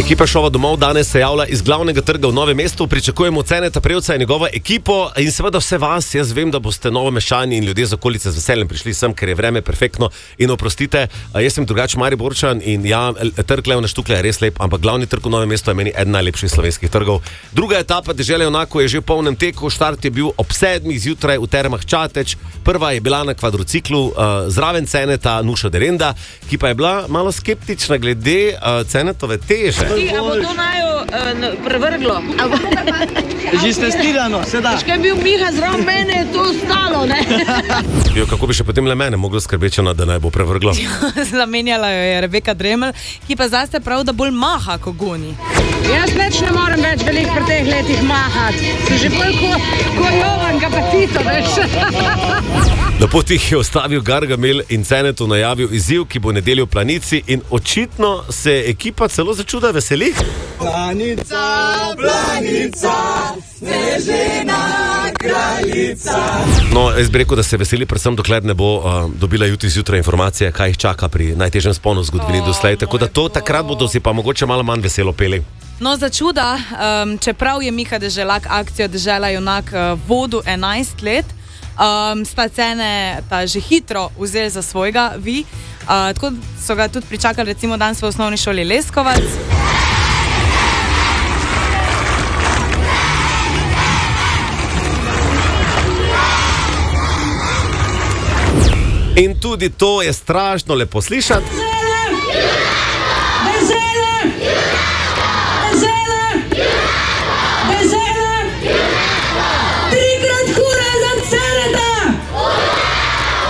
Ekipa šova Domov danes se javlja iz glavnega trga v Novem mestu. Pričakujemo Ceneta Prevca in njegovo ekipo in seveda vse vas. Jaz vem, da boste Novomeščani in ljudje z okolice z veseljem prišli sem, ker je vreme perfektno. In oprostite, jaz sem drugače Mariborčan in ja, trg Leona Štuklja je res lep, ampak glavni trg v Novem mestu je meni eden najlepših slovenskih trgov. Druga etapa Dežele junakov je že v polnem teku. Štart je bil ob 7 zjutraj v Termah Čateč. Prva je bila na kvadrociklu zraven Ceneta Nuša Derenda, ki pa je bila malo skeptična glede Cenetove teže. A bo to naju prevrglo? Že ste stirano, sedaj. Kaj je bil Miha zraven mene, je to ostalo, ne? Jo, kako bi še potem le mene moglo skrbeti, da naj bo prevrglo? Zamenjala jo je Rebeka Dremelj, ki pa zaste prav, da bolj maha, ko goni. Jaz več ne morem več veliko pri teh letih mahati. Si že bolj ko Jovan Gapatito, veš? Na poti je ostavil Gargamel in Cenetu najavil izziv, ki bo nedeljo v Planici in očitno se ekipa celo začuda veseli. Planica, planica, snežena kraljica. No, jaz bi rekel, da se veseli predvsem dokler ne bo dobila jutri zjutraj informacije, kaj jih čaka pri najtežjem sponu v zgodovini doslej, tako da to takrat bodo si pa mogoče malo manj veselo peli. No, za čuda, čeprav je Miha Deželak akcijo Dežela junak vodil 11 let, sta Ceneta že hitro vzeli za svojega vi, tako so ga tudi pričakali recimo danes v osnovni šoli Leskovac. In tudi to je strašno lepo slišati.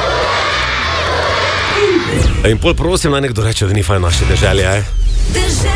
In pol prosim, naj nekdo reče, da ni fajn naše deželje,